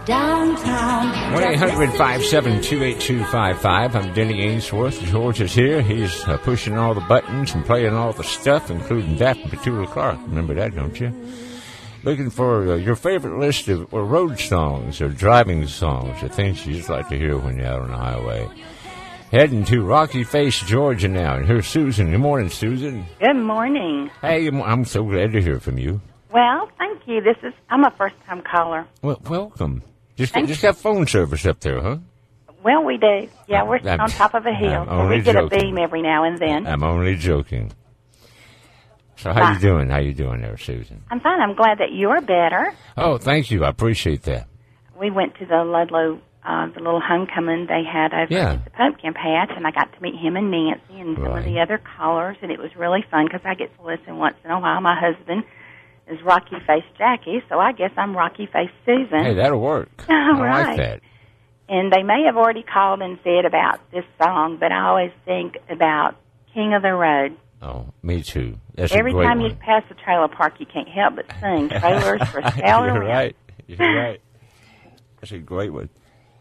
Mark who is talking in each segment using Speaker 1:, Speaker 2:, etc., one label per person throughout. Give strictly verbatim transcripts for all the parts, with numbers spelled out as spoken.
Speaker 1: downtown.
Speaker 2: one eight hundred five seven two eight two five five. I'm Denny Ainsworth. George is here. He's uh, pushing all the buttons and playing all the stuff, including Daphne Petula Clark. Remember that, don't you? Looking for uh, your favorite list of or road songs or driving songs or things you just like to hear when you're out on the highway. Heading to Rocky Face, Georgia now. And here's Susan. Good morning, Susan.
Speaker 3: Good morning.
Speaker 2: Hey, I'm so glad to hear from you.
Speaker 3: Well, thank you. This is I'm a first-time caller.
Speaker 2: Well, welcome. Just just got phone service up there, huh?
Speaker 3: Well, we do. Yeah, we're
Speaker 2: I'm,
Speaker 3: on top of a hill.
Speaker 2: I'm
Speaker 3: So
Speaker 2: only
Speaker 3: we get
Speaker 2: joking.
Speaker 3: a beam every now and then.
Speaker 2: I'm only joking. So how
Speaker 3: Bye.
Speaker 2: you doing? How you doing there, Susan?
Speaker 3: I'm fine. I'm glad that you're better.
Speaker 2: Oh, thank you. I appreciate that.
Speaker 3: We went to the Ludlow, uh, the little homecoming they had over
Speaker 2: Yeah.
Speaker 3: at the pumpkin patch, and I got to meet him and Nancy and some
Speaker 2: Right.
Speaker 3: of the other callers, and it was really fun because I get to listen once in a while. My husband is Rocky Face Jackie, so I guess I'm Rocky Face Susan.
Speaker 2: Hey, that'll work.
Speaker 3: All
Speaker 2: I
Speaker 3: right.
Speaker 2: like that.
Speaker 3: And they may have already called and said about this song, but I always think about King of the Road.
Speaker 2: Oh, me too. That's
Speaker 3: Every
Speaker 2: a great
Speaker 3: time
Speaker 2: one.
Speaker 3: you pass the trailer park, you can't help but sing Trailers for Sale
Speaker 2: You're
Speaker 3: Around.
Speaker 2: right. You're right. That's a great one.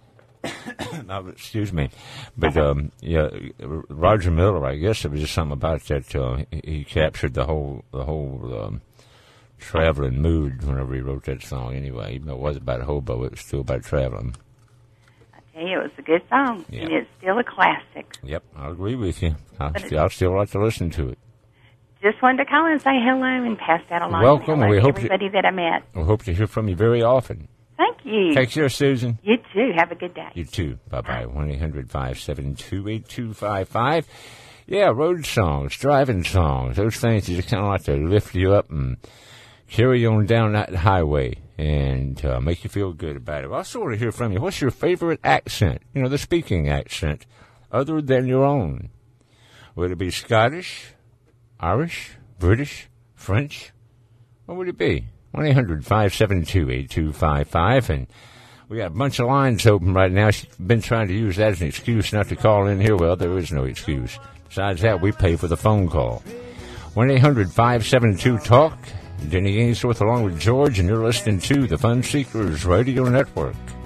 Speaker 2: No, but- excuse me. But, um, yeah, Roger Miller, I guess it was just something about that. Uh, he, he captured the whole, the whole, um, traveling mood whenever he wrote that song anyway. Even though it was about a hobo, it was still about traveling.
Speaker 3: I tell you, it was a good song,
Speaker 2: Yeah.
Speaker 3: and it's still a classic.
Speaker 2: Yep, I'll agree with you. I'll,
Speaker 3: But it-
Speaker 2: still, I'll still like to listen to it.
Speaker 3: Just wanted to call and say hello and pass that along.
Speaker 2: Welcome,
Speaker 3: Hello
Speaker 2: we
Speaker 3: to
Speaker 2: hope you-
Speaker 3: everybody that I met.
Speaker 2: We hope to hear from you very often.
Speaker 3: Thank you.
Speaker 2: Take care, Susan.
Speaker 3: You too. Have a good day.
Speaker 2: You too. Bye-bye. one eight hundred five seven two eight two five five. Yeah, road songs, driving songs, those things that just kind of like to lift you up and carry you on down that highway and uh, make you feel good about it. I also want to hear from you. What's your favorite accent? You know, the speaking accent, other than your own. Would it be Scottish, Irish, British, French? What would it be? one eight hundred five seven two eight two five five. And we got a bunch of lines open right now. She's been trying to use that as an excuse not to call in here. Well, there is no excuse. Besides that, we pay for the phone call. one eight hundred five seven two talk. Denny Ainsworth along with George, and you're listening to the Fun Seekers Radio Network.